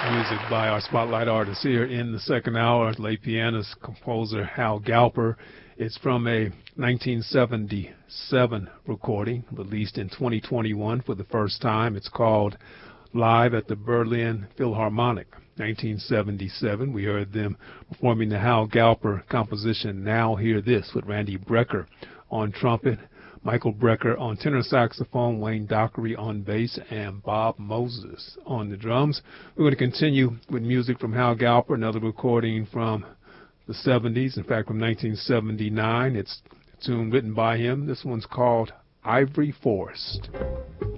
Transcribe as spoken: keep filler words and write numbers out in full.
Music by our spotlight artist here in the second hour, late pianist, composer Hal Galper. It's from a nineteen seventy-seven recording released in twenty twenty-one for the first time. It's called Live at the Berlin Philharmonic, nineteen seventy-seven. We heard them performing the Hal Galper composition Now Hear This with Randy Brecker on trumpet, Michael Brecker on tenor saxophone, Wayne Dockery on bass, and Bob Moses on the drums. We're going to continue with music from Hal Galper, another recording from the seventies, in fact from nineteen seventy-nine. It's a tune written by him. This one's called Ivory Forest.